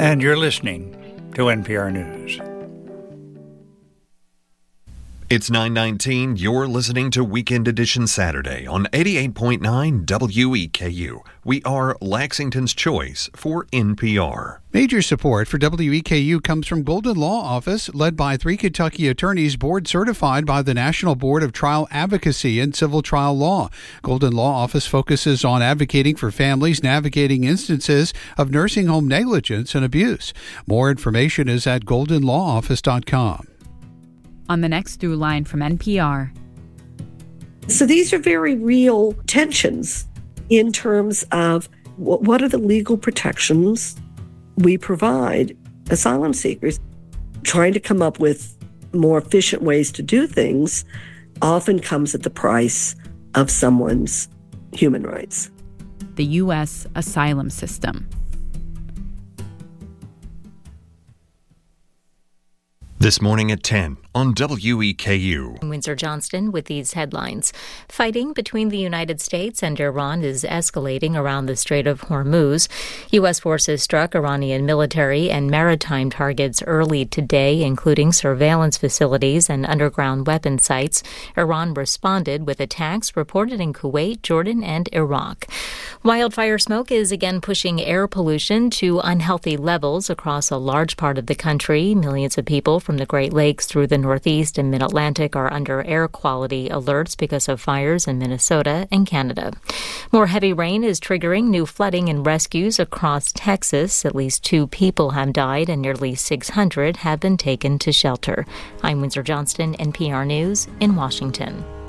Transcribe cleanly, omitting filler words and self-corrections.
And you're listening to NPR News. It's 9:19. You're listening to Weekend Edition Saturday on 88.9 WEKU. We are Lexington's choice for NPR. Major support for WEKU comes from Golden Law Office, led by 3 Kentucky attorneys board certified by the National Board of Trial Advocacy and Civil Trial Law. Golden Law Office focuses on advocating for families navigating instances of nursing home negligence and abuse. More information is at goldenlawoffice.com. On the next Through Line from NPR. So these are very real tensions in terms of what are the legal protections we provide asylum seekers. Trying to come up with more efficient ways to do things often comes at the price of someone's human rights. The U.S. asylum system. This morning at 10 on WEKU. I'm Windsor Johnston with these headlines. Fighting between the United States and Iran is escalating around the Strait of Hormuz. U.S. forces struck Iranian military and maritime targets early today, including surveillance facilities and underground weapon sites. Iran responded with attacks reported in Kuwait, Jordan, and Iraq. Wildfire smoke is again pushing air pollution to unhealthy levels across a large part of the country. Millions of people from the Great Lakes through the Northeast and Mid-Atlantic are under air quality alerts because of fires in Minnesota and Canada. More heavy rain is triggering new flooding and rescues across Texas. At least 2 people have died and nearly 600 have been taken to shelter. I'm Windsor Johnston, NPR News in Washington.